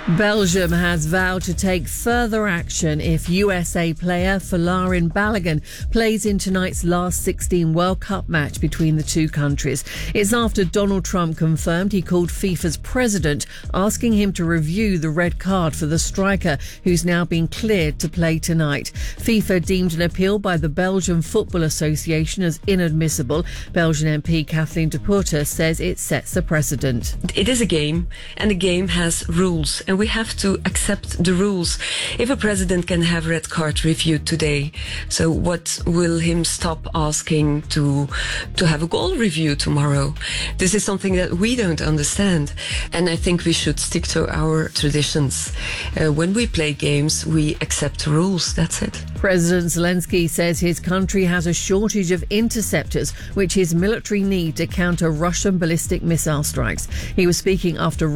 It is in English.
Belgium has vowed to take further action if USA player Folarin Balogun plays in tonight's last 16 World Cup match between the two countries. It's after Donald Trump confirmed he called FIFA's president, asking him to review the red card for the striker, who's now been cleared to play tonight. FIFA deemed an appeal by the Belgian Football Association as inadmissible. Belgian MP Kathleen de Putter says it sets a precedent. It is a game, and the game has rules, and we have to accept the rules. If a president can have red card reviewed today, so what will him stop asking to have a goal review tomorrow? This is something that we don't understand, and I think we should stick to our traditions. When we play games, we accept rules. That's it. President Zelensky says his country has a shortage of interceptors, which his military need to counter Russian ballistic missile strikes. He was speaking after